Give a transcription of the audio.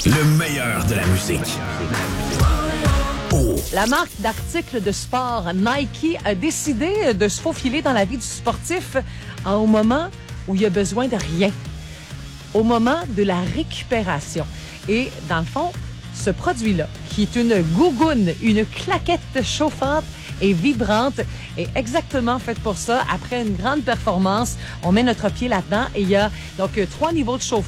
Le meilleur de la musique. Oh. La marque d'articles de sport Nike a décidé de se faufiler dans la vie du sportif au moment où il a besoin de rien. Au moment de la récupération. Et dans le fond, ce produit-là, qui est une gougoune, une claquette chauffante et vibrante, est exactement faite pour ça. Après une grande performance, on met notre pied là-dedans et il y a donc 3 niveaux de chauffage.